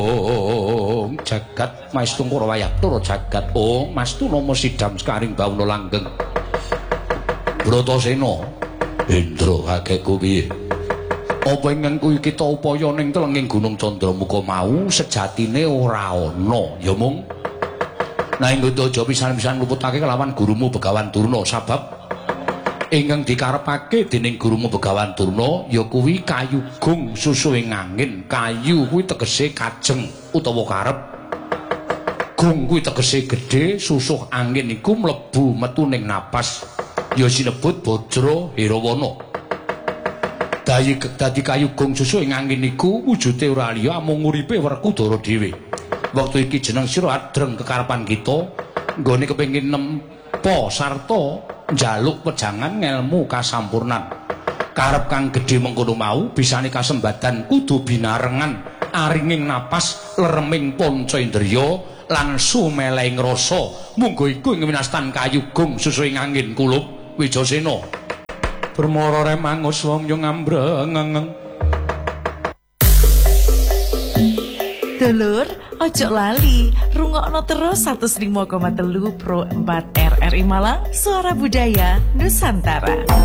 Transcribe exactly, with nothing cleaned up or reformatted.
Om jagat maestun Kurawayaptura jagat Om mastu nama sidam sekaring bauna langgeng Bratasena Indra kakekku piye apa ingkang kuwi kita upaya ning telenging Gunung Candramuka mau sejatine ora ana ya mung nanging aja pisan-pisan luputake kelawan gurumu Begawan Durna sabab ingkang dikarepake dening gurumu Begawan Durna ya kuwi kayugung susu ing angin kayu kuwi tegese kajeng utawa karep gung kuwi tegese gedhe susuh angin iku mlebu metu ning napas ya sinebut Bajra Herawana dadi dadi kayugung susu ing angin iku wujude ora liya amung uripe Werkudara dhewe wektu iki jeneng sira adreng kekarepan kita nggone kepengin nempa sarta njaluk wejangan ngelmu kasampurnan karep kang gedhe mengkono mau bisane kasembadan kudu binarengan aringing napas lereming panca indriya lan sumelehing rasa munggo iku ing winastan kayugung susu ing angin kulup Wijasena Permara remangus wong yo ngambreng Dulur, ojo lali, rungokno terus seratus lima koma tiga Pro empat R R I Malang, Suara Budaya Nusantara.